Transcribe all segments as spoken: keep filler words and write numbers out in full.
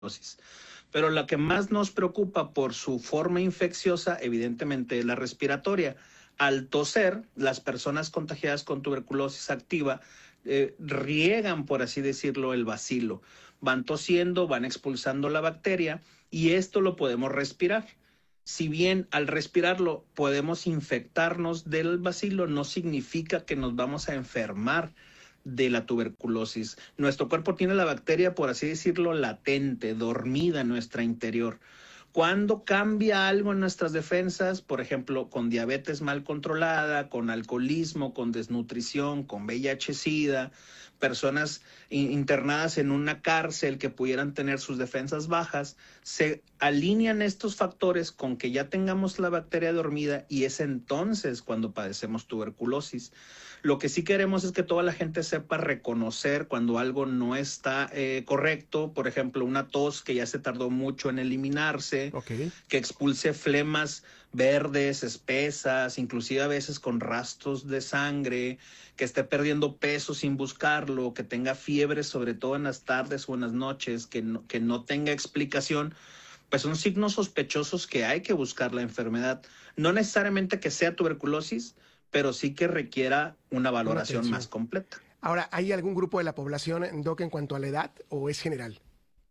tuberculosis. Pero la que más nos preocupa por su forma infecciosa, evidentemente, es la respiratoria. Al toser, las personas contagiadas con tuberculosis activa eh, riegan, por así decirlo, el bacilo. Van tosiendo, van expulsando la bacteria y esto lo podemos respirar. Si bien al respirarlo podemos infectarnos del bacilo, no significa que nos vamos a enfermar de la tuberculosis. Nuestro cuerpo tiene la bacteria, por así decirlo, latente, dormida en nuestra interior. Cuando cambia algo en nuestras defensas, por ejemplo, con diabetes mal controlada, con alcoholismo, con desnutrición, con V I H-Sida, personas internadas en una cárcel que pudieran tener sus defensas bajas, se alinean estos factores con que ya tengamos la bacteria dormida y es entonces cuando padecemos tuberculosis. Lo que sí queremos es que toda la gente sepa reconocer cuando algo no está eh, correcto, por ejemplo, una tos que ya se tardó mucho en eliminarse, Okay. que expulse flemas verdes, espesas, inclusive a veces con rastros de sangre, que esté perdiendo peso sin buscarlo, que tenga fiebre, sobre todo en las tardes o en las noches, que no, que no tenga explicación, pues son signos sospechosos que hay que buscar la enfermedad. No necesariamente que sea tuberculosis, pero sí que requiera una Una valoración más atención. completa. Ahora, ¿hay algún grupo de la población, Doc, en cuanto a la edad o es general?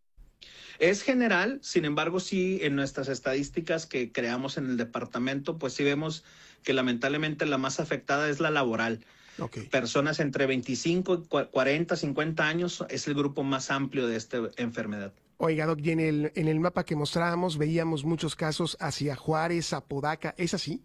Es general, sin embargo, sí, en nuestras estadísticas que creamos en el departamento, pues sí vemos que lamentablemente la más afectada es la laboral. Ok. Personas entre veinticinco, cuarenta, cincuenta años es el grupo más amplio de esta enfermedad. Oiga, Doc, y en el, en el mapa que mostrábamos veíamos muchos casos hacia Juárez, Apodaca, ¿es así?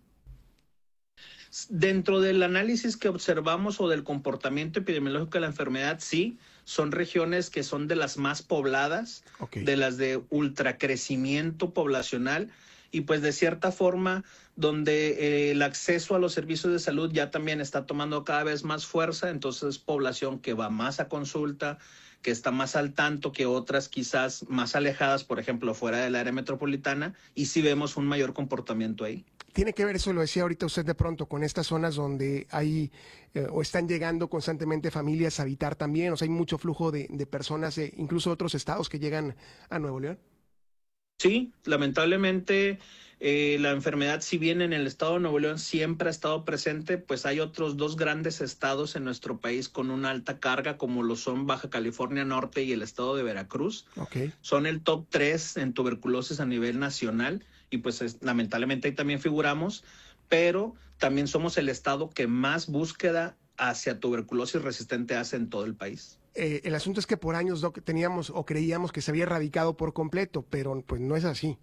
Dentro del análisis que observamos o del comportamiento epidemiológico de la enfermedad, sí, son regiones que son de las más pobladas, Ok. de las de ultracrecimiento poblacional y pues de cierta forma donde eh, el acceso a los servicios de salud ya también está tomando cada vez más fuerza, entonces es población que va más a consulta, que está más al tanto que otras quizás más alejadas, por ejemplo, fuera del área metropolitana, y sí vemos un mayor comportamiento ahí. Tiene que ver, eso lo decía ahorita usted de pronto, con estas zonas donde hay eh, o están llegando constantemente familias a habitar también, o sea, hay mucho flujo de, de personas, de, incluso de otros estados que llegan a Nuevo León. Sí, lamentablemente eh, la enfermedad, si bien en el estado de Nuevo León siempre ha estado presente, pues hay otros dos grandes estados en nuestro país con una alta carga, como lo son Baja California Norte y el estado de Veracruz. Ok. Son el top tres en tuberculosis a nivel nacional y pues es, lamentablemente ahí también figuramos, pero también somos el estado que más búsqueda hacia tuberculosis resistente hace en todo el país. Eh, el asunto es que por años, Doc, teníamos o creíamos que se había erradicado por completo, pero pues no es así.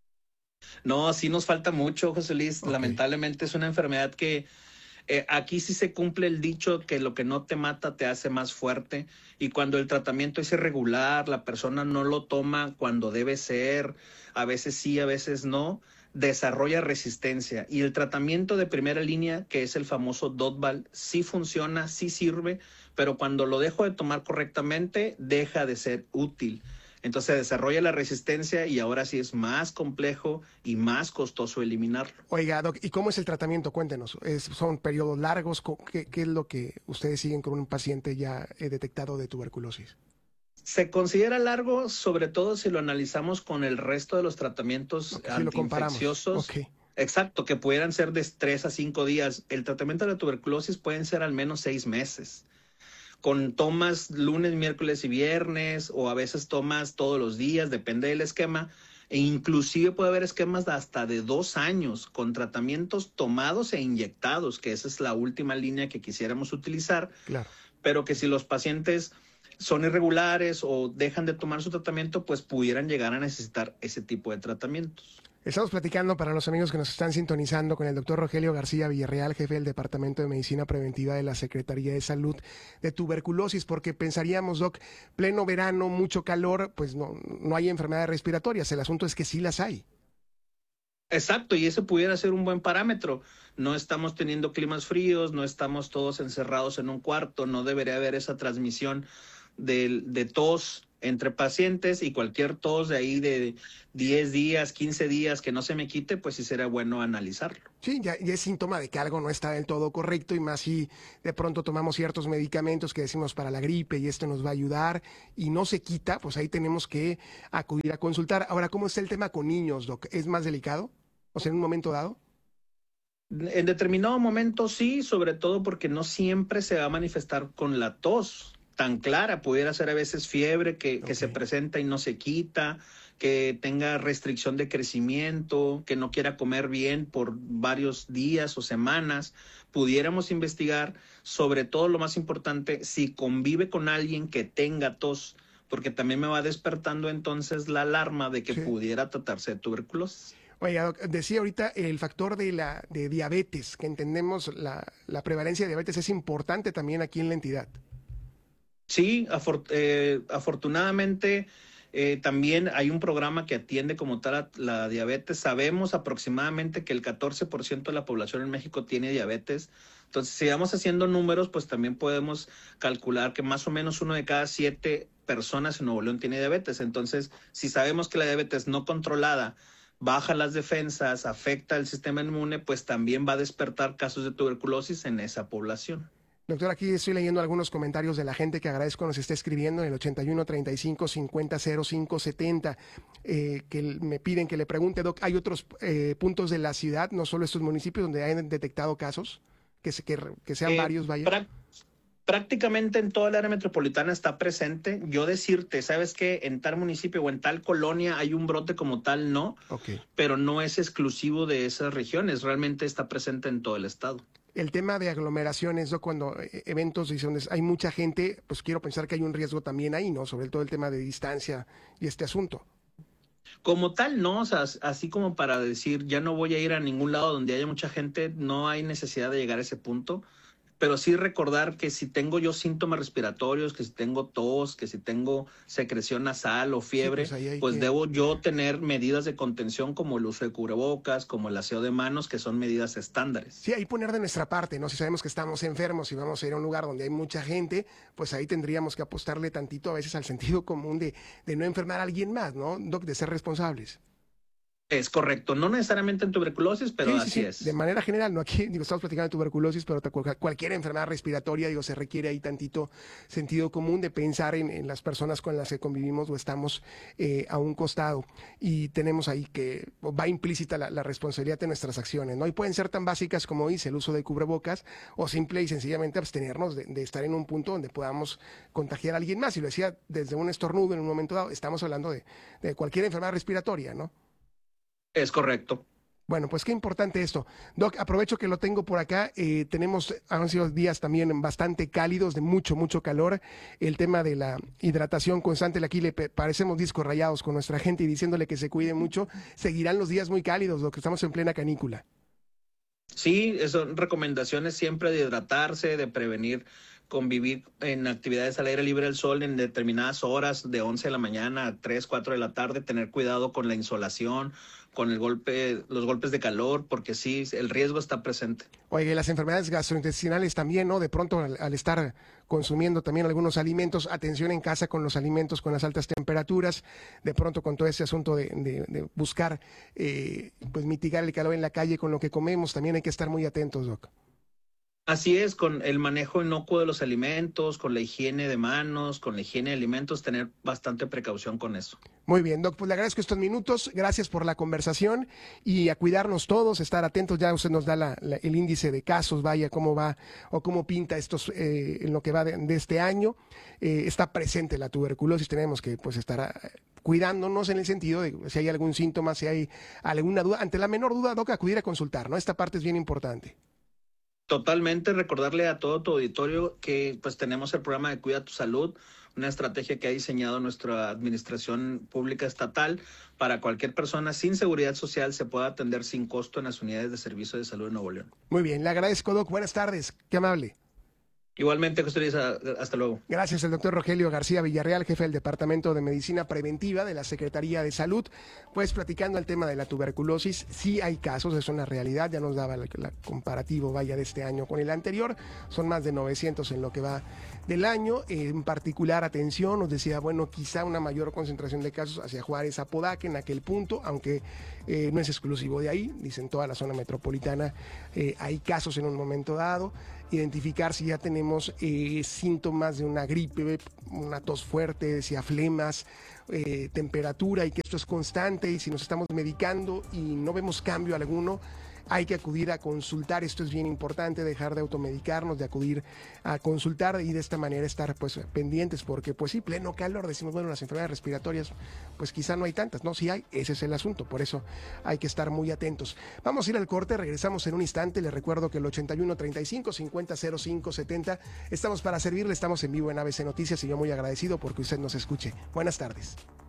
No, sí nos falta mucho, José Luis. Ok. Lamentablemente es una enfermedad que eh, aquí sí se cumple el dicho que lo que no te mata te hace más fuerte y cuando el tratamiento es irregular, la persona no lo toma cuando debe ser, a veces sí, a veces no, desarrolla resistencia y el tratamiento de primera línea, que es el famoso Dotval, sí funciona, sí sirve, pero cuando lo dejo de tomar correctamente, deja de ser útil. Entonces se desarrolla la resistencia y ahora sí es más complejo y más costoso eliminarlo. Oiga, Doc, ¿y cómo es el tratamiento? Cuéntenos. ¿Es, ¿Son periodos largos? ¿Qué, ¿Qué es lo que ustedes siguen con un paciente ya eh, detectado de tuberculosis? Se considera largo, sobre todo si lo analizamos con el resto de los tratamientos Ok, si lo comparamos. Ok. antiinfecciosos. Exacto, que pudieran ser de tres a cinco días. El tratamiento de la tuberculosis pueden ser al menos seis meses, con tomas lunes, miércoles y viernes, o a veces tomas todos los días, depende del esquema. E inclusive puede haber esquemas de hasta de dos años con tratamientos tomados e inyectados, que esa es la última línea que quisiéramos utilizar, Claro. pero que si los pacientes son irregulares o dejan de tomar su tratamiento, pues pudieran llegar a necesitar ese tipo de tratamientos. Estamos platicando para los amigos que nos están sintonizando con el doctor Rogelio García Villarreal, jefe del Departamento de Medicina Preventiva de la Secretaría de Salud de Tuberculosis, porque pensaríamos, Doc, pleno verano, mucho calor, pues no, no hay enfermedades respiratorias. El asunto es que sí las hay. Exacto, y ese pudiera ser un buen parámetro. No estamos teniendo climas fríos, no estamos todos encerrados en un cuarto, no debería haber esa transmisión de, de tos entre pacientes, y cualquier tos de ahí de diez días, quince días que no se me quite, pues sí será bueno analizarlo. Sí, ya, ya es síntoma de que algo no está del todo correcto y más si de pronto tomamos ciertos medicamentos que decimos para la gripe y esto nos va a ayudar y no se quita, pues ahí tenemos que acudir a consultar. Ahora, ¿cómo está el tema con niños, Doc? ¿Es más delicado? O sea, en un momento dado. En determinado momento sí, sobre todo porque no siempre se va a manifestar con la tos tan clara. Pudiera ser a veces fiebre que, que se Ok. presenta y no se quita, que tenga restricción de crecimiento, que no quiera comer bien por varios días o semanas. Pudiéramos investigar, sobre todo lo más importante, si convive con alguien que tenga tos, porque también me va despertando entonces la alarma de que Sí. pudiera tratarse de tuberculosis. Oiga, Doc, decía ahorita el factor de la de diabetes, que entendemos la, la prevalencia de diabetes es importante también aquí en la entidad. Sí, afor- eh, afortunadamente eh, también hay un programa que atiende como tal a la diabetes. Sabemos aproximadamente que el catorce por ciento de la población en México tiene diabetes. Entonces, si vamos haciendo números, pues también podemos calcular que más o menos uno de cada siete personas en Nuevo León tiene diabetes. Entonces, si sabemos que la diabetes no controlada baja las defensas, afecta el sistema inmune, pues también va a despertar casos de tuberculosis en esa población. Doctor, aquí estoy leyendo algunos comentarios de la gente que agradezco nos está escribiendo en el ochenta y uno treinta y cinco cincuenta cero cinco setenta, eh, que me piden que le pregunte, Doc, ¿hay otros eh, puntos de la ciudad, no solo estos municipios, donde hayan detectado casos? Que, se, que, que sean Eh, varios, vaya. pra- Prácticamente en toda el área metropolitana está presente. Yo decirte, ¿sabes qué? En tal municipio o en tal colonia hay un brote como tal, no, Ok. pero no es exclusivo de esas regiones, realmente está presente en todo el estado. El tema de aglomeraciones, ¿no? Cuando eh, eventos y donde hay mucha gente, pues quiero pensar que hay un riesgo también ahí, ¿no? Sobre todo el tema de distancia y este asunto. Como tal, no, o sea, así como para decir, ya no voy a ir a ningún lado donde haya mucha gente, no hay necesidad de llegar a ese punto. Pero sí recordar que si tengo yo síntomas respiratorios, que si tengo tos, que si tengo secreción nasal o Sí, fiebre, pues ahí hay pues que... debo yo tener medidas de contención como el uso de cubrebocas, como el aseo de manos, que son medidas estándares. Sí, ahí poner de nuestra parte, ¿no? Si sabemos que estamos enfermos y vamos a ir a un lugar donde hay mucha gente, pues ahí tendríamos que apostarle tantito a veces al sentido común de, de no enfermar a alguien más, ¿no, Doc? De ser responsables. Es correcto, no necesariamente en tuberculosis, pero Sí, sí, así sí, de es. manera general, no aquí, digo, estamos platicando de tuberculosis, pero cual- cualquier enfermedad respiratoria, digo, se requiere ahí tantito sentido común de pensar en, en las personas con las que convivimos o estamos eh, a un costado y tenemos ahí que va implícita la, la responsabilidad de nuestras acciones, ¿no? Y pueden ser tan básicas como dice el uso de cubrebocas o simple y sencillamente abstenernos de, de estar en un punto donde podamos contagiar a alguien más. Y lo decía desde un estornudo en un momento dado, estamos hablando de, de cualquier enfermedad respiratoria, ¿no? Es correcto. Bueno, pues qué importante esto. Doc, aprovecho que lo tengo por acá. Eh, tenemos, han sido días también bastante cálidos, de mucho, mucho calor. El tema de la hidratación constante, aquí le parecemos discos rayados con nuestra gente y diciéndole que se cuide mucho. Seguirán los días muy cálidos, Doc, estamos en plena canícula. Sí, son recomendaciones siempre de hidratarse, de prevenir convivir en actividades al aire libre del sol en determinadas horas, de once de la mañana a tres, cuatro de la tarde, tener cuidado con la insolación, con el golpe, los golpes de calor, porque sí, el riesgo está presente. Oye, las enfermedades gastrointestinales también, ¿no? De pronto al, al, estar consumiendo también algunos alimentos, atención en casa con los alimentos con las altas temperaturas, de pronto con todo ese asunto de, de, de buscar eh, pues mitigar el calor en la calle con lo que comemos, también hay que estar muy atentos, Doc. Así es, con el manejo inocuo de los alimentos, con la higiene de manos, con la higiene de alimentos, tener bastante precaución con eso. Muy bien, Doc, pues le agradezco estos minutos, gracias por la conversación y a cuidarnos todos, estar atentos, ya usted nos da la, la, el índice de casos, vaya, cómo va o cómo pinta estos eh, en lo que va de, de este año. Eh, está presente la tuberculosis, tenemos que pues estar cuidándonos en el sentido de si hay algún síntoma, si hay alguna duda, ante la menor duda, Doc, acudir a consultar, ¿no? Esta parte es bien importante. Totalmente, recordarle a todo tu auditorio que pues tenemos el programa de Cuida tu Salud, una estrategia que ha diseñado nuestra administración pública estatal para cualquier persona sin seguridad social se pueda atender sin costo en las unidades de servicio de salud de Nuevo León. Muy bien, le agradezco, Doc. Buenas tardes, qué amable. Igualmente, José Luis, hasta luego. Gracias, el doctor Rogelio García Villarreal, jefe del Departamento de Medicina Preventiva de la Secretaría de Salud. Pues platicando el tema de la tuberculosis, sí hay casos, es una realidad, ya nos daba el comparativo, vaya, de este año con el anterior, son más de novecientos en lo que va del año. En particular, atención, nos decía, bueno, quizá una mayor concentración de casos hacia Juárez, Apodaca, en aquel punto, aunque eh, no es exclusivo de ahí, dicen toda la zona metropolitana, eh, hay casos en un momento dado. Identificar si ya tenemos eh, síntomas de una gripe, una tos fuerte, decía flemas, eh, temperatura, y que esto es constante, y si nos estamos medicando y no vemos cambio alguno, hay que acudir a consultar. Esto es bien importante, dejar de automedicarnos, de acudir a consultar y de esta manera estar pues pendientes, porque pues sí, pleno calor, decimos, bueno, las enfermedades respiratorias pues quizá no hay tantas, no, sí hay, ese es el asunto, por eso hay que estar muy atentos. Vamos a ir al corte, regresamos en un instante. Les recuerdo que el ochenta y uno treinta y cinco cincuenta cero cinco setenta, estamos para servirle, estamos en vivo en A B C Noticias y yo muy agradecido porque usted nos escuche. Buenas tardes.